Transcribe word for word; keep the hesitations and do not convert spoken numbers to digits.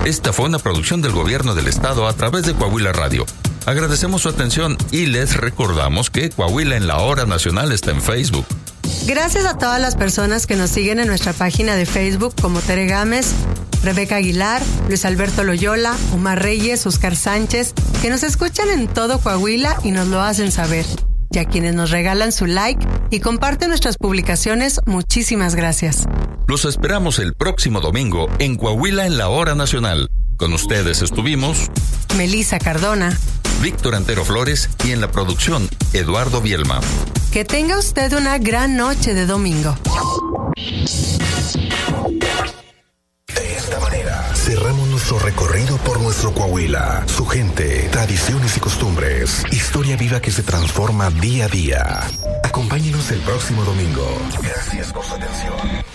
Esta fue una producción del Gobierno del Estado a través de Coahuila Radio. Agradecemos su atención y les recordamos que Coahuila en la Hora Nacional está en Facebook. Gracias a todas las personas que nos siguen en nuestra página de Facebook como Tere Gámez, Rebeca Aguilar, Luis Alberto Loyola, Omar Reyes, Oscar Sánchez, que nos escuchan en todo Coahuila y nos lo hacen saber. Y a quienes nos regalan su like y comparten nuestras publicaciones, muchísimas gracias. Los esperamos el próximo domingo en Coahuila en la Hora Nacional. Con ustedes estuvimos Melissa Cardona, Víctor Antero Flores y en la producción Eduardo Bielma. Que tenga usted una gran noche de domingo. De esta manera, cerramos nuestro recorrido por nuestro Coahuila, su gente, tradiciones y costumbres, historia viva que se transforma día a día. Acompáñenos el próximo domingo. Gracias por su atención.